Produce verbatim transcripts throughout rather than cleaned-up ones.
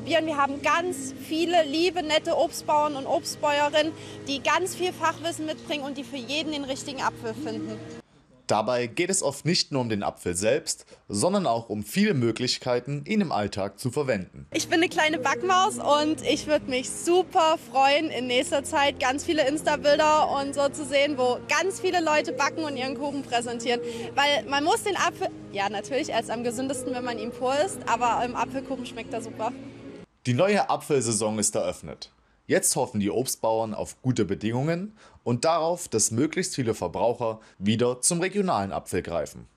probieren. Wir haben ganz viele liebe, nette Obstbauern und Obstbäuerinnen, die ganz viel Fachwissen mitbringen und die für jeden den richtigen Apfel finden. Dabei geht es oft nicht nur um den Apfel selbst, sondern auch um viele Möglichkeiten, ihn im Alltag zu verwenden. Ich bin eine kleine Backmaus und ich würde mich super freuen, in nächster Zeit ganz viele Insta-Bilder und so zu sehen, wo ganz viele Leute backen und ihren Kuchen präsentieren. Weil man muss den Apfel, ja natürlich, er ist am gesündesten, wenn man ihn pur isst, aber im Apfelkuchen schmeckt er super. Die neue Apfelsaison ist eröffnet. Jetzt hoffen die Obstbauern auf gute Bedingungen und darauf, dass möglichst viele Verbraucher wieder zum regionalen Apfel greifen.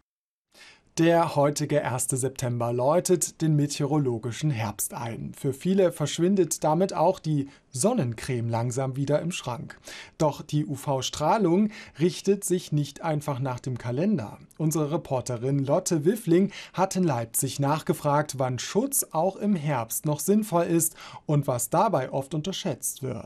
Der heutige erste September läutet den meteorologischen Herbst ein. Für viele verschwindet damit auch die Sonnencreme langsam wieder im Schrank. Doch die U V-Strahlung richtet sich nicht einfach nach dem Kalender. Unsere Reporterin Lotte Wiffling hat in Leipzig nachgefragt, wann Schutz auch im Herbst noch sinnvoll ist und was dabei oft unterschätzt wird.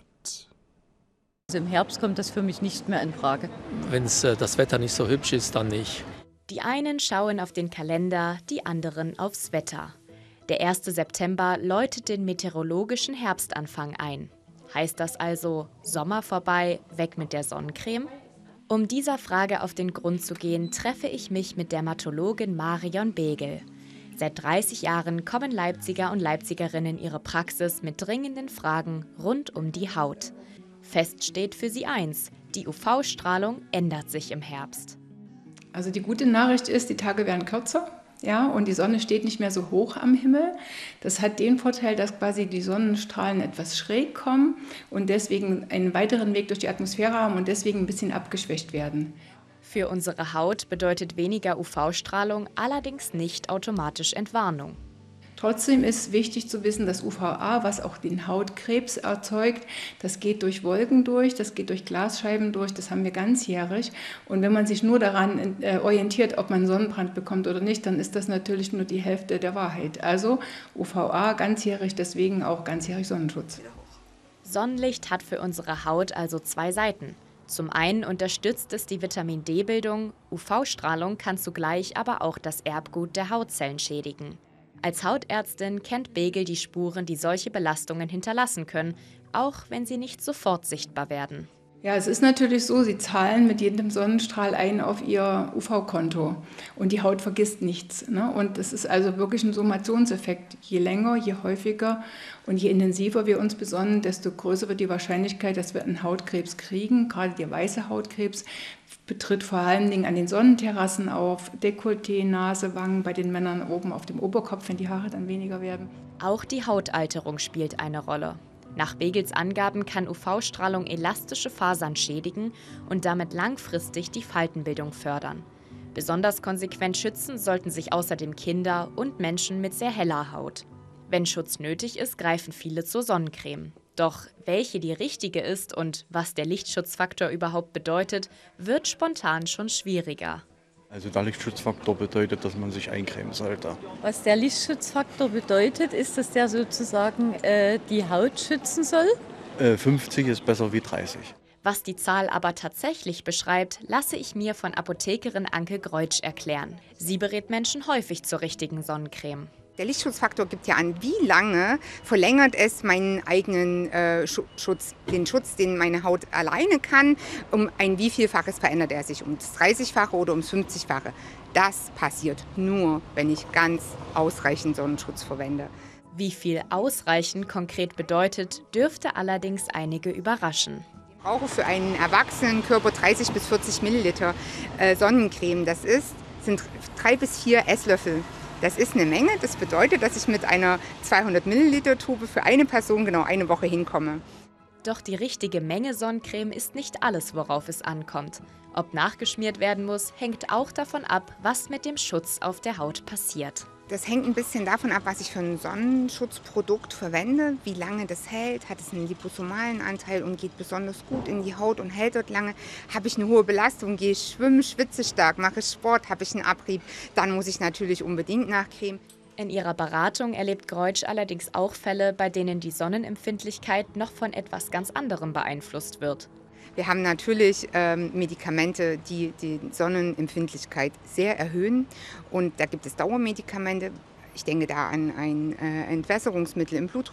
Also im Herbst kommt das für mich nicht mehr in Frage. Wenn äh, das Wetter nicht so hübsch ist, dann nicht. Die einen schauen auf den Kalender, die anderen aufs Wetter. Der erste September läutet den meteorologischen Herbstanfang ein. Heißt das also Sommer vorbei, weg mit der Sonnencreme? Um dieser Frage auf den Grund zu gehen, treffe ich mich mit Dermatologin Marion Begel. Seit dreißig Jahren kommen Leipziger und Leipzigerinnen in ihre Praxis mit dringenden Fragen rund um die Haut. Fest steht für sie eins: die U V-Strahlung ändert sich im Herbst. Also die gute Nachricht ist, die Tage werden kürzer, ja, und die Sonne steht nicht mehr so hoch am Himmel. Das hat den Vorteil, dass quasi die Sonnenstrahlen etwas schräg kommen und deswegen einen weiteren Weg durch die Atmosphäre haben und deswegen ein bisschen abgeschwächt werden. Für unsere Haut bedeutet weniger U V-Strahlung allerdings nicht automatisch Entwarnung. Trotzdem ist wichtig zu wissen, dass U V A, was auch den Hautkrebs erzeugt, das geht durch Wolken durch, das geht durch Glasscheiben durch, das haben wir ganzjährig. Und wenn man sich nur daran äh, orientiert, ob man Sonnenbrand bekommt oder nicht, dann ist das natürlich nur die Hälfte der Wahrheit. Also U V A ganzjährig, deswegen auch ganzjährig Sonnenschutz. Sonnenlicht hat für unsere Haut also zwei Seiten. Zum einen unterstützt es die Vitamin-D-Bildung, U V-Strahlung kann zugleich aber auch das Erbgut der Hautzellen schädigen. Als Hautärztin kennt Begel die Spuren, die solche Belastungen hinterlassen können, auch wenn sie nicht sofort sichtbar werden. Ja, es ist natürlich so, Sie zahlen mit jedem Sonnenstrahl ein auf Ihr U V-Konto und die Haut vergisst nichts, ne? Und das ist also wirklich ein Summationseffekt. Je länger, je häufiger und je intensiver wir uns besonnen, desto größer wird die Wahrscheinlichkeit, dass wir einen Hautkrebs kriegen. Gerade der weiße Hautkrebs betritt vor allen Dingen an den Sonnenterrassen auf, Dekolleté, Nase, Wangen, bei den Männern oben auf dem Oberkopf, wenn die Haare dann weniger werden. Auch die Hautalterung spielt eine Rolle. Nach Begels Angaben kann U V-Strahlung elastische Fasern schädigen und damit langfristig die Faltenbildung fördern. Besonders konsequent schützen sollten sich außerdem Kinder und Menschen mit sehr heller Haut. Wenn Schutz nötig ist, greifen viele zur Sonnencreme. Doch welche die richtige ist und was der Lichtschutzfaktor überhaupt bedeutet, wird spontan schon schwieriger. Also der Lichtschutzfaktor bedeutet, dass man sich eincremen sollte. Was der Lichtschutzfaktor bedeutet, ist, dass der sozusagen äh, die Haut schützen soll? Äh, fünfzig ist besser wie dreißig. Was die Zahl aber tatsächlich beschreibt, lasse ich mir von Apothekerin Anke Greutsch erklären. Sie berät Menschen häufig zur richtigen Sonnencreme. Der Lichtschutzfaktor gibt ja an, wie lange verlängert es meinen eigenen äh, Schutz, den Schutz, den meine Haut alleine kann, um ein wievielfaches verändert er sich, um das dreißigfache oder ums fünfzigfache. Das passiert nur, wenn ich ganz ausreichend Sonnenschutz verwende. Wie viel ausreichend konkret bedeutet, dürfte allerdings einige überraschen. Ich brauche für einen Erwachsenenkörper dreißig bis vierzig Milliliter äh, Sonnencreme. Das ist, sind drei bis vier Esslöffel. Das ist eine Menge, das bedeutet, dass ich mit einer zweihundert Milliliter Tube für eine Person genau eine Woche hinkomme. Doch die richtige Menge Sonnencreme ist nicht alles, worauf es ankommt. Ob nachgeschmiert werden muss, hängt auch davon ab, was mit dem Schutz auf der Haut passiert. Das hängt ein bisschen davon ab, was ich für ein Sonnenschutzprodukt verwende, wie lange das hält, hat es einen liposomalen Anteil und geht besonders gut in die Haut und hält dort lange. Habe ich eine hohe Belastung, gehe ich schwimmen, schwitze stark, mache ich Sport, habe ich einen Abrieb, dann muss ich natürlich unbedingt nachcremen. In ihrer Beratung erlebt Greutsch allerdings auch Fälle, bei denen die Sonnenempfindlichkeit noch von etwas ganz anderem beeinflusst wird. Wir haben natürlich ähm, Medikamente, die die Sonnenempfindlichkeit sehr erhöhen. Und da gibt es Dauermedikamente. Ich denke da an ein äh, Entwässerungsmittel im Blut,